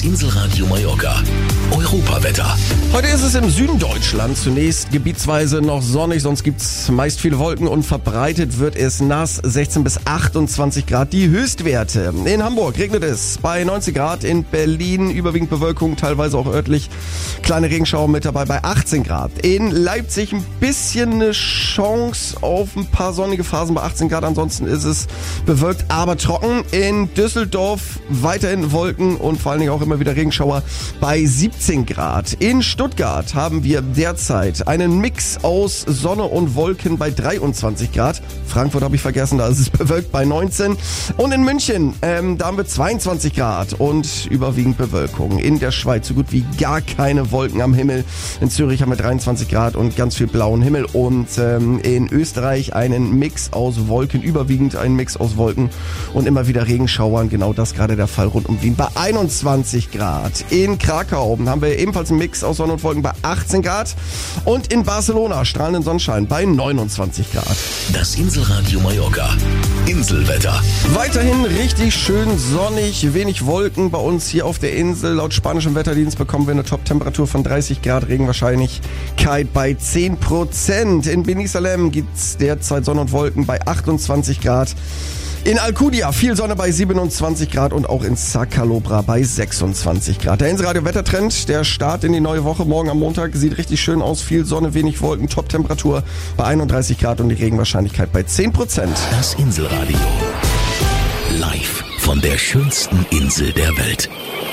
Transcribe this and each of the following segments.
Inselradio Mallorca. Europawetter. Heute ist es im Süden Deutschlands zunächst gebietsweise noch sonnig, sonst gibt's meist viele Wolken und verbreitet wird es nass, 16 bis 28 Grad die Höchstwerte. In Hamburg regnet es bei 19 Grad, in Berlin überwiegend Bewölkung, teilweise auch örtlich kleine Regenschauer mit dabei bei 18 Grad. In Leipzig ein bisschen eine Chance auf ein paar sonnige Phasen bei 18 Grad, ansonsten ist es bewölkt, aber trocken. In Düsseldorf weiterhin Wolken und vor allen Dingen auch immer wieder Regenschauer bei 17 Grad. In Stuttgart haben wir derzeit einen Mix aus Sonne und Wolken bei 23 Grad. Frankfurt habe ich vergessen, da ist es bewölkt bei 19. Und in München, da haben wir 22 Grad und überwiegend Bewölkung. In der Schweiz so gut wie gar keine Wolken am Himmel. In Zürich haben wir 23 Grad und ganz viel blauen Himmel. Und in Österreich einen Mix aus Wolken, überwiegend einen Mix aus Wolken und immer wieder Regenschauern. Genau das gerade der Fall rund um Wien bei 21 Grad. In Krakau haben wir ebenfalls einen Mix aus Sonne und Wolken bei 18 Grad. Und in Barcelona strahlenden Sonnenschein bei 29 Grad. Das Inselradio Mallorca. Inselwetter. Weiterhin richtig schön sonnig, wenig Wolken bei uns hier auf der Insel. Laut spanischem Wetterdienst bekommen wir eine Top-Temperatur von 30 Grad, Regenwahrscheinlichkeit bei 10%. In Benisalem gibt's derzeit Sonne und Wolken bei 28 Grad. In Alcudia viel Sonne bei 27 Grad und auch in Sacalobra bei 26 Grad. Der Inselradio-Wettertrend, der Start in die neue Woche morgen am Montag sieht richtig schön aus. Viel Sonne, wenig Wolken, Top-Temperatur bei 31 Grad und die Regenwahrscheinlichkeit bei 10%. Das Inselradio. Live von der schönsten Insel der Welt.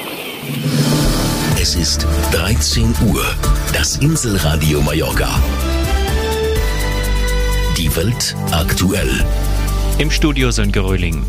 Es ist 13 Uhr. Das Inselradio Mallorca. Die Welt aktuell. Im Studio Sönke Röhling.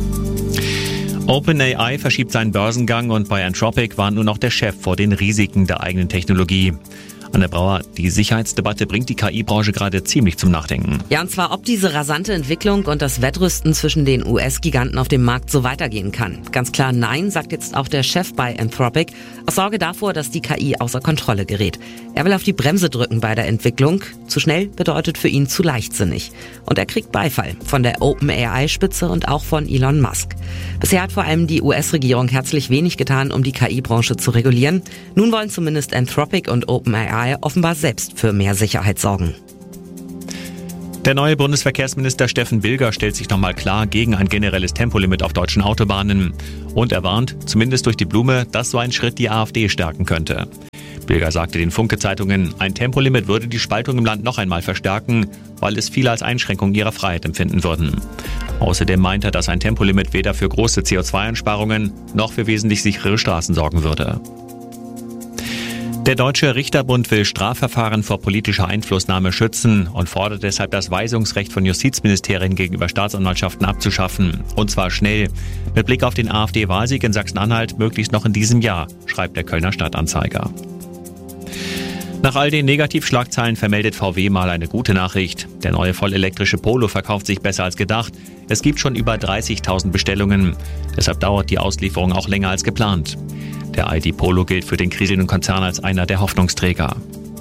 OpenAI verschiebt seinen Börsengang und bei Anthropic warnt nun auch der Chef vor den Risiken der eigenen Technologie. Anne Brauer, die Sicherheitsdebatte bringt die KI-Branche gerade ziemlich zum Nachdenken. Ja, und zwar, ob diese rasante Entwicklung und das Wettrüsten zwischen den US-Giganten auf dem Markt so weitergehen kann. Ganz klar nein, sagt jetzt auch der Chef bei Anthropic, aus Sorge davor, dass die KI außer Kontrolle gerät. Er will auf die Bremse drücken bei der Entwicklung. Zu schnell bedeutet für ihn zu leichtsinnig. Und er kriegt Beifall von der OpenAI-Spitze und auch von Elon Musk. Bisher hat vor allem die US-Regierung herzlich wenig getan, um die KI-Branche zu regulieren. Nun wollen zumindest Anthropic und OpenAI offenbar selbst für mehr Sicherheit sorgen. Der neue Bundesverkehrsminister Steffen Bilger stellt sich nochmal klar gegen ein generelles Tempolimit auf deutschen Autobahnen. Und er warnt, zumindest durch die Blume, dass so ein Schritt die AfD stärken könnte. Bilger sagte den Funke-Zeitungen, ein Tempolimit würde die Spaltung im Land noch einmal verstärken, weil es viele als Einschränkung ihrer Freiheit empfinden würden. Außerdem meint er, dass ein Tempolimit weder für große CO2-Einsparungen noch für wesentlich sicherere Straßen sorgen würde. Der Deutsche Richterbund will Strafverfahren vor politischer Einflussnahme schützen und fordert deshalb das Weisungsrecht von Justizministerien gegenüber Staatsanwaltschaften abzuschaffen. Und zwar schnell. Mit Blick auf den AfD-Wahlsieg in Sachsen-Anhalt möglichst noch in diesem Jahr, schreibt der Kölner Stadtanzeiger. Nach all den Negativschlagzeilen vermeldet VW mal eine gute Nachricht. Der neue vollelektrische Polo verkauft sich besser als gedacht. Es gibt schon über 30.000 Bestellungen. Deshalb dauert die Auslieferung auch länger als geplant. Der ID Polo gilt für den kriselnden Konzern als einer der Hoffnungsträger.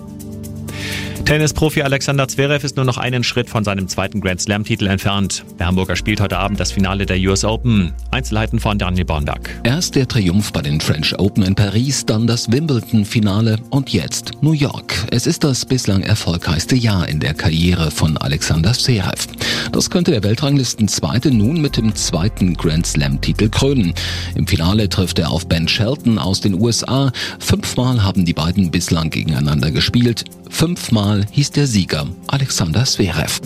Tennisprofi Alexander Zverev ist nur noch einen Schritt von seinem zweiten Grand-Slam-Titel entfernt. Der Hamburger spielt heute Abend das Finale der US Open. Einzelheiten von Daniel Bornberg. Erst der Triumph bei den French Open in Paris, dann das Wimbledon-Finale und jetzt New York. Es ist das bislang erfolgreichste Jahr in der Karriere von Alexander Zverev. Das könnte der Weltranglistenzweite nun mit dem zweiten Grand-Slam-Titel krönen. Im Finale trifft er auf Ben Shelton aus den USA. 5-mal haben die beiden bislang gegeneinander gespielt. 5-mal hieß der Sieger Alexander Zverev.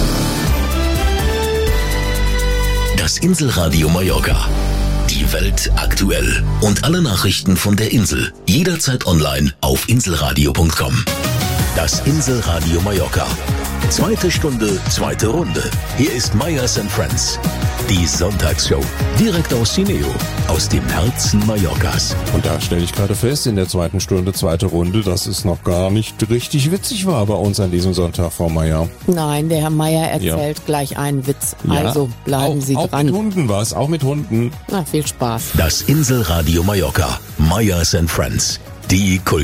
Das Inselradio Mallorca. Die Welt aktuell. Und alle Nachrichten von der Insel. Jederzeit online auf inselradio.com. Das Inselradio Mallorca. Zweite Stunde, zweite Runde. Hier ist Meyers & Friends. Die Sonntagsshow. Direkt aus Cineo. Aus dem Herzen Mallorcas. Und da stelle ich gerade fest, in der zweiten Stunde, zweite Runde, dass es noch gar nicht richtig witzig war bei uns an diesem Sonntag, Frau Meier. Nein, der Herr Meier erzählt gleich einen Witz. Ja. Also bleiben Sie dran. Auch mit Hunden war es, auch mit Hunden. Na, viel Spaß. Das Inselradio Mallorca. Meyers & Friends. Die Kultur.